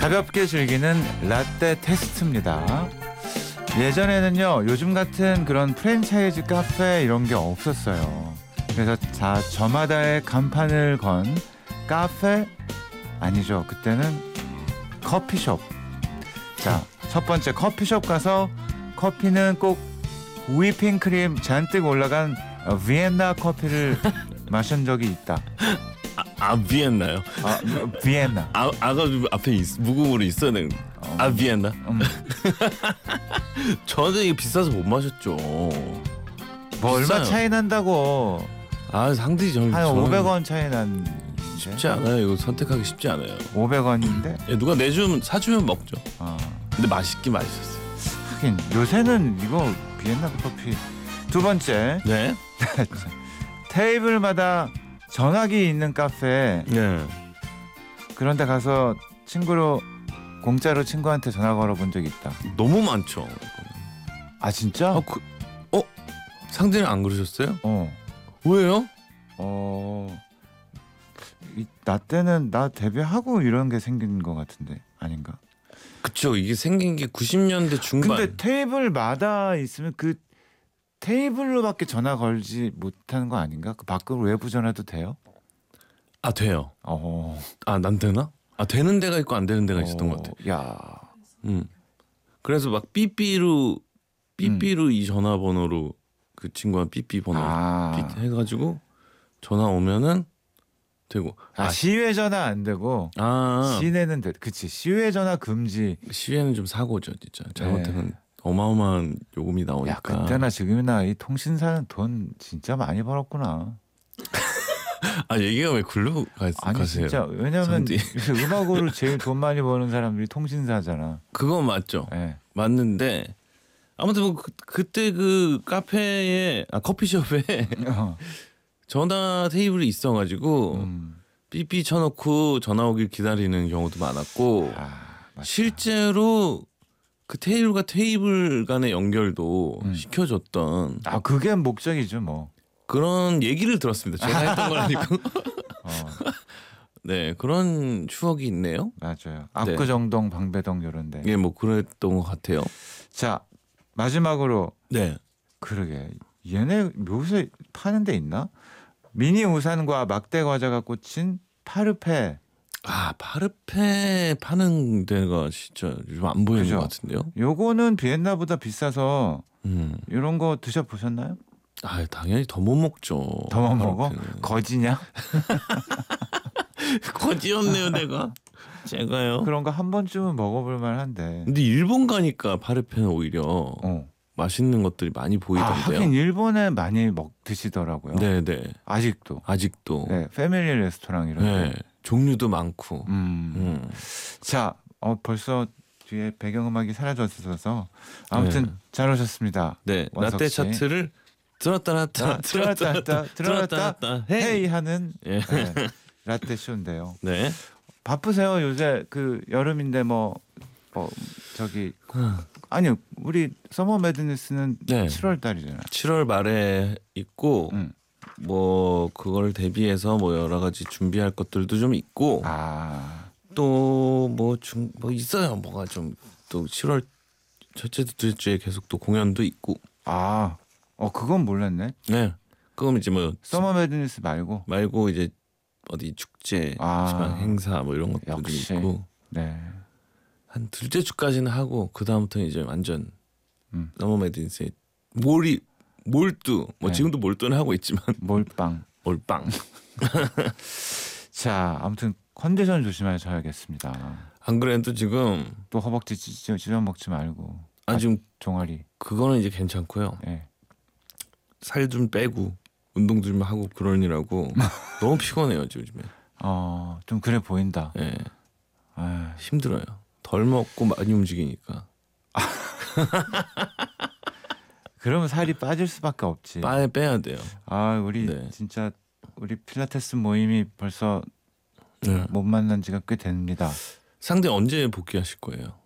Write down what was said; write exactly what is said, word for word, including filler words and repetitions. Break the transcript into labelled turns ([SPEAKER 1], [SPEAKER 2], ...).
[SPEAKER 1] 가볍게 즐기는 라떼 테스트입니다. 예전에는요, 요즘 같은 그런 프랜차이즈 카페 이런 게 없었어요. 그래서 자 저마다의 간판을 건 카페 아니죠. 그때는 커피숍. 자, 첫 번째 커피숍 가서 커피는 꼭 휘핑크림 잔뜩 올라간 비엔나 커피를 마신 적이 있다.
[SPEAKER 2] 아, 아 비엔나요?
[SPEAKER 1] 아, 비엔나.
[SPEAKER 2] 아, 아가 앞에 있, 무궁으로 있어야 되는.
[SPEAKER 1] 어,
[SPEAKER 2] 아 비엔나?
[SPEAKER 1] 음.
[SPEAKER 2] 저는 이게 비싸서 못 마셨죠.
[SPEAKER 1] 뭐 얼마
[SPEAKER 2] 비싸요.
[SPEAKER 1] 차이 난다고.
[SPEAKER 2] 아 상당히 저는
[SPEAKER 1] 한
[SPEAKER 2] 저는
[SPEAKER 1] 오백 원 차이 난.
[SPEAKER 2] 쉽지 않아요. 이거 선택하기 쉽지 않아요.
[SPEAKER 1] 오백 원인데.
[SPEAKER 2] 예, 누가 내주면 사주면 먹죠.
[SPEAKER 1] 어.
[SPEAKER 2] 근데 맛있긴 맛있었어요.
[SPEAKER 1] 하긴 요새는 이거 비엔나 커피. 두 번째
[SPEAKER 2] 네.
[SPEAKER 1] 테이블마다 전화기 있는 카페.
[SPEAKER 2] 네.
[SPEAKER 1] 그런데 가서 친구로 공짜로 친구한테 전화 걸어본 적이 있다.
[SPEAKER 2] 너무 많죠.
[SPEAKER 1] 아 진짜?
[SPEAKER 2] 아, 그, 어? 상대는 안 그러셨어요?
[SPEAKER 1] 어.
[SPEAKER 2] 왜요?
[SPEAKER 1] 어. 이, 나 때는 나 데뷔하고 이런 게 생긴 것 같은데 아닌가?
[SPEAKER 2] 그쵸. 이게 생긴 게 구십 년대 중반.
[SPEAKER 1] 근데 테이블마다 있으면 그 테이블로밖에 전화 걸지 못하는 거 아닌가? 그 밖으로 외부 전화도 돼요?
[SPEAKER 2] 아 돼요.
[SPEAKER 1] 어.
[SPEAKER 2] 아 난 되나? 아 되는 데가 있고 안 되는 데가 있었던
[SPEAKER 1] 어,
[SPEAKER 2] 것 같아.
[SPEAKER 1] 야.
[SPEAKER 2] 음. 그래서 막 삐삐로 삐삐로
[SPEAKER 1] 음.
[SPEAKER 2] 이 전화번호로 그 친구가 삐삐 번호
[SPEAKER 1] 아.
[SPEAKER 2] 삐 해가지고 전화 오면은 되고.
[SPEAKER 1] 아,
[SPEAKER 2] 아,
[SPEAKER 1] 시외 전화 안 되고
[SPEAKER 2] 아
[SPEAKER 1] 시내는 돼. 그치. 시외 전화 금지.
[SPEAKER 2] 시외는 좀 사고죠 진짜. 잘못하면
[SPEAKER 1] 네.
[SPEAKER 2] 어마어마한 요금이 나오니까.
[SPEAKER 1] 야, 그때나 지금이나 이 통신사는 돈 진짜 많이 벌었구나.
[SPEAKER 2] 아 얘기가 왜 글로 가,
[SPEAKER 1] 아니
[SPEAKER 2] 가세요?
[SPEAKER 1] 진짜 왜냐면
[SPEAKER 2] 선디.
[SPEAKER 1] 요새 음악으로 제일 돈 많이 버는 사람들이 통신사잖아.
[SPEAKER 2] 그건 맞죠.
[SPEAKER 1] 네.
[SPEAKER 2] 맞는데 아무튼 뭐 그, 그때 그 카페에 아 커피숍에
[SPEAKER 1] 어.
[SPEAKER 2] 전화 테이블이 있어가지고
[SPEAKER 1] 음.
[SPEAKER 2] 삐삐 쳐놓고 전화 오길 기다리는 경우도 많았고
[SPEAKER 1] 아, 맞다.
[SPEAKER 2] 실제로 그 테이블과 테이블 간의 연결도
[SPEAKER 1] 음.
[SPEAKER 2] 시켜줬던
[SPEAKER 1] 아 그게 목적이죠 뭐.
[SPEAKER 2] 그런 얘기를 들었습니다. 제가 했던 건 아니고.
[SPEAKER 1] 어,
[SPEAKER 2] 네 그런 추억이 있네요.
[SPEAKER 1] 맞아요. 압구정동, 방배동 요런데.
[SPEAKER 2] 예, 뭐 그랬던 것 같아요.
[SPEAKER 1] 자 마지막으로
[SPEAKER 2] 네.
[SPEAKER 1] 그러게 얘네 요새 파는 데 있나? 미니 우산과 막대 과자가 꽂힌 파르페.
[SPEAKER 2] 아 파르페 파는 데가 진짜 요즘 안 보이는
[SPEAKER 1] 그죠?
[SPEAKER 2] 것 같은데요.
[SPEAKER 1] 요거는 비엔나보다 비싸서
[SPEAKER 2] 음.
[SPEAKER 1] 이런 거 드셔보셨나요?
[SPEAKER 2] 아 당연히 더 못 먹죠.
[SPEAKER 1] 더 못 먹어?
[SPEAKER 2] 파르페는.
[SPEAKER 1] 거지냐?
[SPEAKER 2] 거지였네요 내가. 제가요.
[SPEAKER 1] 그런 거 한 번쯤은 먹어볼 만한데.
[SPEAKER 2] 근데 일본 가니까 파르페는 오히려
[SPEAKER 1] 어.
[SPEAKER 2] 맛있는 것들이 많이
[SPEAKER 1] 아,
[SPEAKER 2] 보이던데요.
[SPEAKER 1] 하긴 일본에 많이 먹 드시더라고요.
[SPEAKER 2] 네네.
[SPEAKER 1] 아직도.
[SPEAKER 2] 아직도.
[SPEAKER 1] 네, 패밀리 레스토랑 이런
[SPEAKER 2] 네.
[SPEAKER 1] 데.
[SPEAKER 2] 종류도 많고.
[SPEAKER 1] 음.
[SPEAKER 2] 음.
[SPEAKER 1] 자, 어, 벌써 뒤에 배경음악이 사라졌어서 아무튼
[SPEAKER 2] 네.
[SPEAKER 1] 잘 오셨습니다.
[SPEAKER 2] 네.
[SPEAKER 1] 원석
[SPEAKER 2] 라떼
[SPEAKER 1] 씨.
[SPEAKER 2] 차트를 들었다 놨다
[SPEAKER 1] 들었다 놨다 들었다 놨다 헤이
[SPEAKER 2] 헤이.
[SPEAKER 1] 하는
[SPEAKER 2] 예.
[SPEAKER 1] 네, 라떼 쇼인데요.
[SPEAKER 2] 네.
[SPEAKER 1] 바쁘세요 요새 그 여름인데 뭐, 뭐 저기 아니 우리 서머 매드니스는
[SPEAKER 2] 네.
[SPEAKER 1] 칠월 달이잖아.
[SPEAKER 2] 칠월 말에 있고
[SPEAKER 1] 응.
[SPEAKER 2] 뭐 그걸 대비해서 뭐 여러 가지 준비할 것들도 좀 있고
[SPEAKER 1] 아,
[SPEAKER 2] 또 뭐 중 뭐 있어요. 뭐가 좀 또 칠월 첫째 둘째 주에 계속 또 공연도 있고.
[SPEAKER 1] 아, 어 그건 몰랐네.
[SPEAKER 2] 네. 그럼 이제 뭐
[SPEAKER 1] 서머 매드니스 말고.
[SPEAKER 2] 말고 이제 어디 축제,
[SPEAKER 1] 아.
[SPEAKER 2] 지방 행사 뭐 이런 것들도
[SPEAKER 1] 역시.
[SPEAKER 2] 있고
[SPEAKER 1] 네.
[SPEAKER 2] 한 둘째 주까지는 하고 그 다음부터는 이제 완전
[SPEAKER 1] 음.
[SPEAKER 2] 서머 매드니스에 몰이 몰두 뭐
[SPEAKER 1] 네.
[SPEAKER 2] 지금도 몰두는 하고 있지만
[SPEAKER 1] 몰빵.
[SPEAKER 2] 몰빵.
[SPEAKER 1] 자, 아무튼 컨디션 조심하셔야겠습니다.
[SPEAKER 2] 안 그래도 지금
[SPEAKER 1] 또 허벅지 찢어, 찢어 먹지 말고.
[SPEAKER 2] 아 지금
[SPEAKER 1] 종아리.
[SPEAKER 2] 그거는 이제 괜찮고요.
[SPEAKER 1] 예.
[SPEAKER 2] 살 좀 빼고 운동 좀 하고 그러느라고 너무 피곤해요 요즘에.
[SPEAKER 1] 어, 좀 그래 보인다.
[SPEAKER 2] 예,
[SPEAKER 1] 아,
[SPEAKER 2] 힘들어요. 덜 먹고 많이 움직이니까
[SPEAKER 1] 그러면 살이 빠질 수밖에 없지.
[SPEAKER 2] 빠에 빼야 돼요.
[SPEAKER 1] 아, 우리
[SPEAKER 2] 네.
[SPEAKER 1] 진짜 우리 필라테스 모임이 벌써
[SPEAKER 2] 네.
[SPEAKER 1] 못 만난 지가 꽤 됩니다.
[SPEAKER 2] 상대 언제 복귀하실 거예요?